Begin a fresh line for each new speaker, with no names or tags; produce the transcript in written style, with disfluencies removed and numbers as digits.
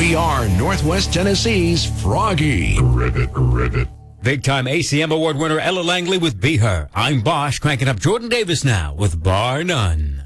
We are Northwest Tennessee's Froggy. Rivet.
Big-time ACM Award winner Ella Langley with Be Her. I'm Bosch, cranking up Jordan Davis now with Bar None.